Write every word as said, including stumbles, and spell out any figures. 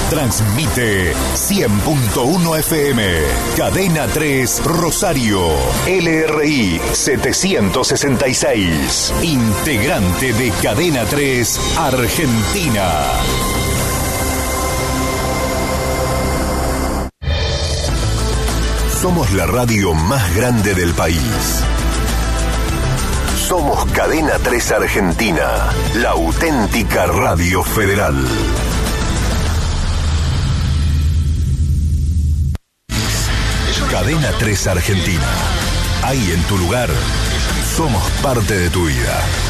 Transmite cien punto uno F M. Cadena tres Rosario. L R I setecientos sesenta y seis. Integrante de Cadena tres Argentina. Somos la radio más grande del país. Somos Cadena tres Argentina, la auténtica radio federal. Cadena tres Argentina. Ahí en tu lugar, somos parte de tu vida.